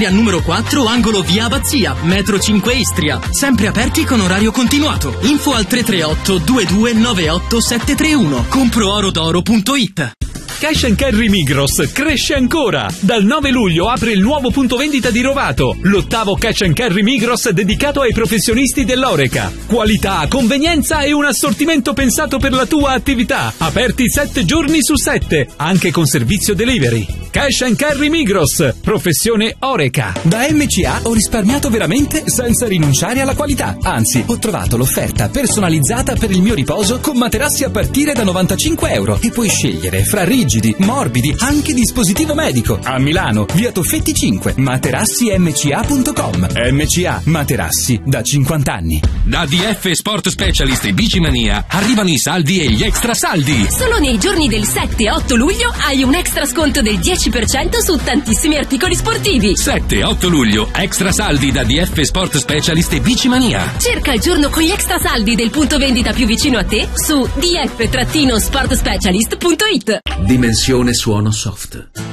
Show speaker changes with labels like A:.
A: Istria numero 4, angolo via Abbazia, metro 5 Istria. Sempre aperti con orario continuato. Info al 338 2298 731. Comprorodoro.it.
B: Cash & Carry Migros cresce ancora! Dal 9 luglio apre il nuovo punto vendita di Rovato, l'8º Cash & Carry Migros dedicato ai professionisti dell'Oreca. Qualità, convenienza e un assortimento pensato per la tua attività. Aperti 7 giorni su 7, anche con servizio delivery. Cash & Carry Migros, professione Oreca.
C: Da MCA ho risparmiato veramente senza rinunciare alla qualità. Anzi, ho trovato l'offerta personalizzata per il mio riposo con materassi a partire da €95 e puoi scegliere fra rigidi, morbidi, anche dispositivo medico. A Milano, via Toffetti 5, materassιμca.com. MCA, materassi da 50 anni.
D: Da DF Sport Specialist e Bicimania arrivano i saldi e gli extra saldi.
E: Solo nei giorni del 7 e 8 luglio hai un extra sconto del 10% su tantissimi articoli sportivi.
D: 7 e 8 luglio, extra saldi da DF Sport Specialist e Bicimania.
E: Cerca il giorno con gli extra saldi del punto vendita più vicino a te su df-sportspecialist.it.
F: Dimensione suono soft.